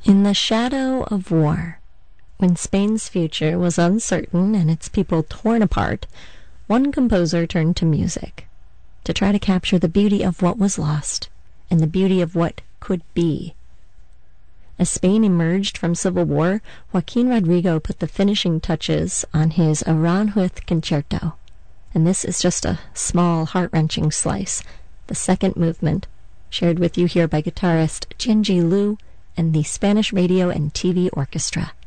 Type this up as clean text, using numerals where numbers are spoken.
In the shadow of war, when Spain's future was uncertain and its people torn apart, one composer turned to music to try to capture the beauty of what was lost and the beauty of what could be. As Spain emerged from civil war, Joaquin Rodrigo put the finishing touches on his Aranjuez concerto, and this is just a small, heart-wrenching slice, the second movement, shared with you here by guitarist Jianji Liu and the Spanish Radio and TV Orchestra.